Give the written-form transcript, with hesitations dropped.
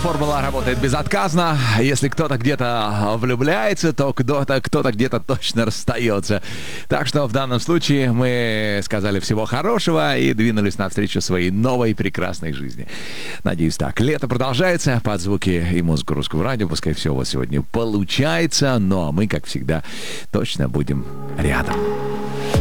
формула работает безотказно. Если кто-то где-то влюбляется, то кто-то где-то точно расстается. Так что в данном случае мы сказали всего хорошего и двинулись навстречу своей новой прекрасной жизни. Надеюсь, так. Лето продолжается под звуки и музыку русского радио. Пускай все у вас сегодня получается, но мы, как всегда, точно будем рядом.